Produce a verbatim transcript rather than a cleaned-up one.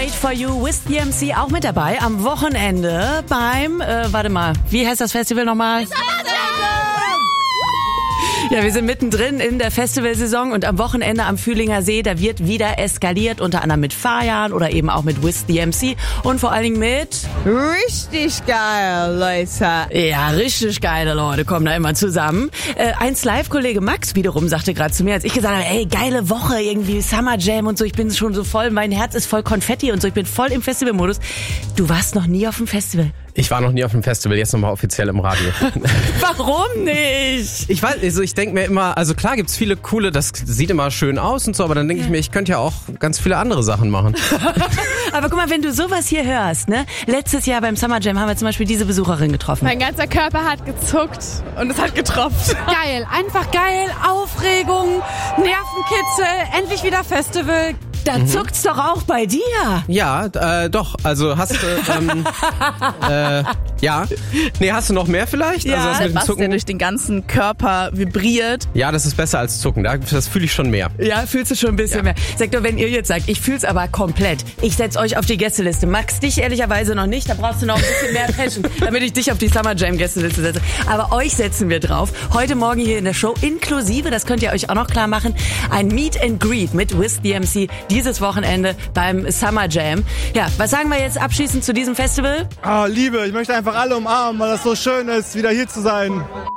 Wait for You with D M C auch mit dabei am Wochenende beim, äh, warte mal, wie heißt das Festival nochmal? Ja, wir sind mittendrin in der Festivalsaison und am Wochenende am Fühlinger See, da wird wieder eskaliert, unter anderem mit Fajan oder eben auch mit With D M C und vor allen Dingen mit... Richtig geil, Leute. Ja, richtig geile Leute kommen da immer zusammen. Äh, eins Live-Kollege Max wiederum sagte gerade zu mir, als ich gesagt habe, ey, geile Woche, irgendwie Summer Jam und so, ich bin schon so voll, mein Herz ist voll Konfetti und so, ich bin voll im Festivalmodus. Du warst noch nie auf dem Festival. Ich war noch nie auf einem Festival, jetzt nochmal offiziell im Radio. Warum nicht? Ich weiß, also ich denke mir immer, also klar gibt's viele coole, das sieht immer schön aus und so, aber dann denke ich mir, ich könnte ja auch ganz viele andere Sachen machen. Aber guck mal, wenn du sowas hier hörst, ne? Letztes Jahr beim Summer Jam haben wir zum Beispiel diese Besucherin getroffen. Mein ganzer Körper hat gezuckt und es hat getropft. Geil, einfach geil, Aufregung, Nervenkitzel, endlich wieder Festival. Da mhm. zuckt's doch auch bei dir. Ja, äh, doch. Also hast du, ähm, äh, ja. Nee, hast du noch mehr vielleicht? Ja, also das mit dem Was Zucken? der durch den ganzen Körper vibriert. Ja, das ist besser als Zucken. Das fühle ich schon mehr. Ja, fühlst du schon ein bisschen Ja. mehr. Sag doch, wenn ihr jetzt sagt, ich fühl's aber komplett. Ich setz euch auf die Gästeliste. Max, dich ehrlicherweise noch nicht. Da brauchst du noch ein bisschen mehr Passion, damit ich dich auf die Summer Jam Gästeliste setze. Aber euch setzen wir drauf. Heute Morgen hier in der Show inklusive, das könnt ihr euch auch noch klar machen, ein Meet and Greet mit With D M C dieses Wochenende beim Summer Jam. Ja, was sagen wir jetzt abschließend zu diesem Festival? Ah, Liebe, ich möchte einfach alle umarmen, weil das so schön ist, wieder hier zu sein.